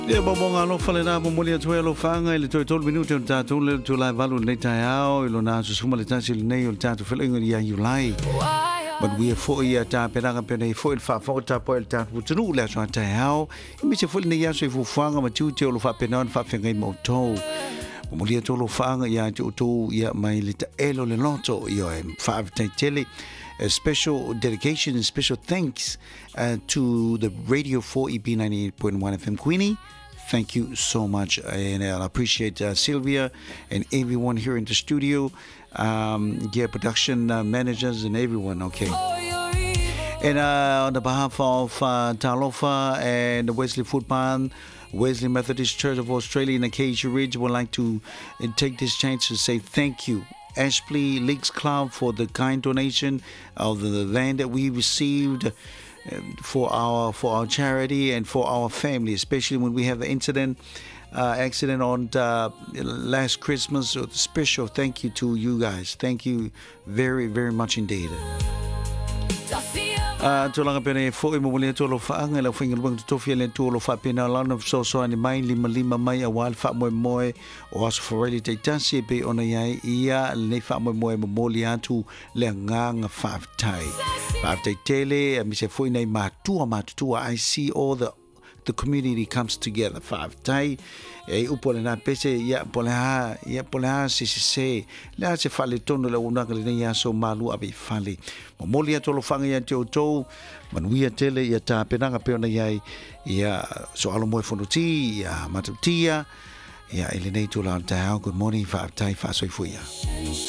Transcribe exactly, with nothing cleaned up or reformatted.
Ia babonga lo fale na momolia tu lo fanga ile toi tol minuto ta tu le tu la valu le taiao ilo na su suma le tasi le nei o ta tu fele ngi ya July. But we are for ia ta peranga pene for il fa for ta po il ta putunu le so taiao. Mi se fole ne ya so fu fanga ma tu te lo fa penon fa fenga mo to. Momolia tu lo fanga ya tu tu ia mai le ta elo le loto io em fa tele. A special dedication and special thanks uh, to the Radio four E B ninety-eight point one F M Queenie. Thank you so much, and I appreciate uh, Sylvia and everyone here in the studio, um, yeah, production uh, managers and everyone. Okay. And uh, on the behalf of uh, Talofa and the Wesley Food Bank, Wesley Methodist Church of Australia in Acacia Ridge, would like to uh, take this chance to say thank you. Ashley Leagues Club for the kind donation of the land that we received for our for our charity and for our family, especially when we have the incident uh, accident on uh, last Christmas. So special thank you to you guys. Thank you very very much indeed. Uh, tulanga pene fo imo mole tolo faanga la finga bang tofia le tolo fa pena la no so so ani mai lima lima mai awal fa moe moe o aso foreli te tasi pe ona ia ia le fa moe moe moli atu le nganga fa tai fa tai tele mi se foi nei matua matua. I see all the the community comes together five tai e upole na pese ia pole ha ia pole ha se se se la se fale tono le una le ia so malu abi fale momoli atolo fanga ia te to manuia tele ia ta penanga pe ona ia ia so alo mo fonuti ia matutia ia ele nei to la ta good morning five tai fa so fuia.